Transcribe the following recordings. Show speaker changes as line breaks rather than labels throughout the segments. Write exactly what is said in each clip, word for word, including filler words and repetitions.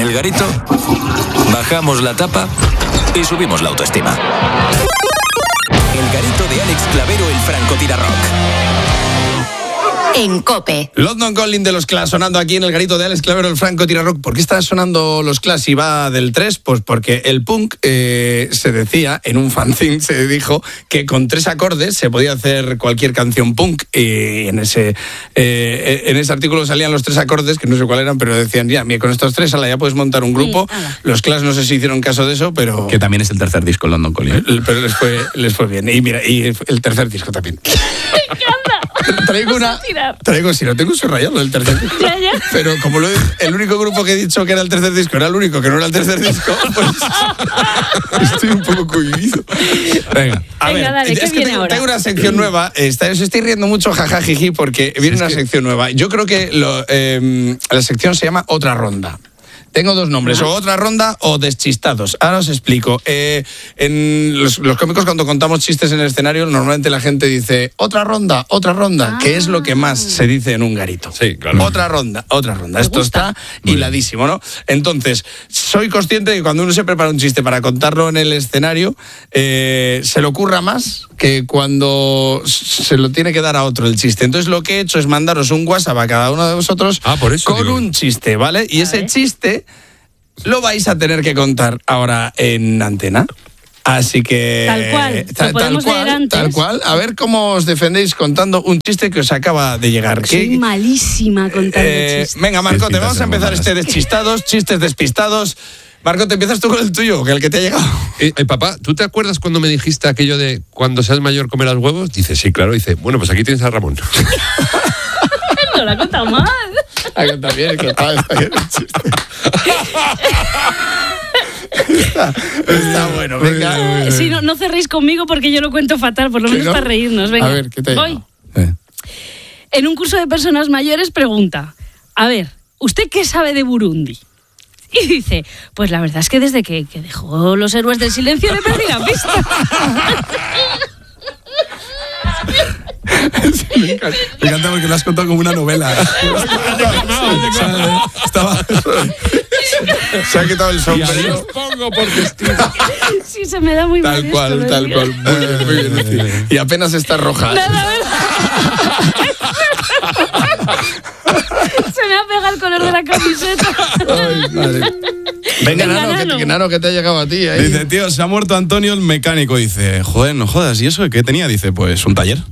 El Garito, bajamos la tapa y subimos la autoestima. El Garito de Alex Clavero, el francotirador.
En COPE.
London Calling de los Clash sonando aquí en el Garito de Alex Clavero, el Franco Tira Rock. ¿Por qué está sonando los Clash y va del tres? Pues porque el punk eh, se decía, en un fanzine se dijo que con tres acordes se podía hacer cualquier canción punk. Y en ese, eh, en ese artículo salían los tres acordes, que no sé cuáles eran, pero decían, ya, mira, con estos tres ala, ya puedes montar un grupo. Sí, los Clash no sé si hicieron caso de eso, pero...
Que también es el tercer disco, London Calling.
Pero les fue, les fue bien. Y mira, y el tercer disco también. Traigo una. Traigo, si no tengo un subrayado del tercer disco.
Ya, ya.
Pero como lo, el único grupo que he dicho que era el tercer disco era el único que no era el tercer disco, pues estoy un poco cohibido. Venga, a
Venga,
ver,
dale,
es
¿qué
que
viene
tengo,
ahora?
tengo una sección nueva. Está, os estoy riendo mucho, jajajiji, porque viene sí, una que... sección nueva. Yo creo que lo, eh, la sección se llama Otra Ronda. Tengo dos nombres, o Otra Ronda o Deschistados. Ahora os explico. Eh, en los, los cómicos, cuando contamos chistes en el escenario, normalmente la gente dice otra ronda, otra ronda, ah. que es lo que más se dice en un garito.
Sí, claro.
Otra ronda, otra ronda. Me Esto gusta. Está Muy hiladísimo, ¿no? Entonces, soy consciente de que cuando uno se prepara un chiste para contarlo en el escenario, eh, se le ocurra más que cuando se lo tiene que dar a otro el chiste. Entonces, lo que he hecho es mandaros un WhatsApp a cada uno de vosotros
ah, por eso,
con
digo.
un chiste, ¿vale? Y
a
ese
ver.
chiste lo vais a tener que contar ahora en antena. Así que...
Tal cual.
Ta,
¿Lo podemos
tal cual,
leer antes?
Tal cual. A ver cómo os defendéis contando un chiste que os acaba de llegar.
Soy
¿Qué?
malísima contando
Eh,
chistes.
venga, Marcote, vamos a empezar este Deschistados, chistes despistados. Marcote, empiezas tú con el tuyo, que el que te ha llegado.
Eh, eh, papá, ¿tú te acuerdas cuando me dijiste aquello de cuando seas mayor comerás huevos? Dice, sí, claro. Dice, bueno, pues aquí tienes a Ramón.
No lo ha contado mal.
Ha contado bien, está, está bien el chiste. Está, está bueno, venga.
Eh, sí, no, no cerréis conmigo porque yo lo cuento fatal, por lo menos
no?
para reírnos. Venga,
a ver, ¿qué te ha
voy.
llegado? Eh.
En un curso de personas mayores pregunta, a ver, ¿usted qué sabe de Burundi? Y dice, pues la verdad es que desde que, que dejó los héroes del silencio le perdí la pista.
Sí, me, encanta, me encanta porque lo has contado como una novela.
Estaba... Se ha quitado el sombrero.
Pongo por testigo.
Sí, se me da muy mal.
Tal cual,
esto,
tal
¿verdad?
cual. Muy bien, muy bien. Y apenas está roja.
Nada, se me ha pegado el color de la camiseta.
Ay, madre. Venga,
Venga,
Nano,
Nano.
Que, Nano, que te ha llegado a ti. Ahí.
Dice, tío, se ha muerto Antonio el mecánico. Dice, joder, no jodas. ¿Y eso qué tenía? Dice, pues un taller.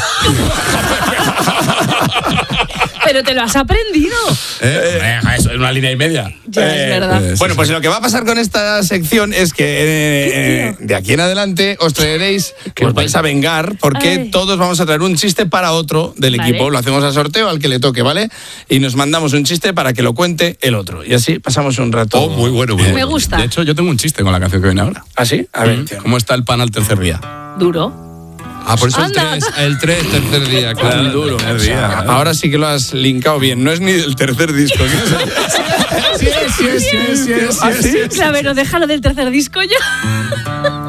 Pero te lo has aprendido.
¿Eh? Eh, eso es una línea y media.
Ya,
Eh,
es verdad.
eh,
Bueno,
sí,
pues
sí.
lo que va a pasar con esta sección es que eh, eh, de aquí en adelante os traeréis, que os vais a vengar, porque
Ay.
todos vamos a traer un chiste para otro del
Vale.
equipo. Lo hacemos a sorteo al que le toque, ¿vale? Y nos mandamos un chiste para que lo cuente el otro. Y así pasamos un rato.
Oh, muy bueno, muy
Me
bueno.
gusta.
De hecho, yo tengo un chiste con la canción que viene ahora.
¿Ah, sí? A ver, tío.
¿Cómo está el pan al tercer día?
Duro.
Ah, por eso el
Anda.
tres, el tres, tercer día, claro.
duro.
O sea, ahora sí que lo has linkado bien. No es ni del tercer disco.
Sí, sí, sí, sí, sí,
¿Ah, sí?
Claro, pero déjalo del tercer disco ya.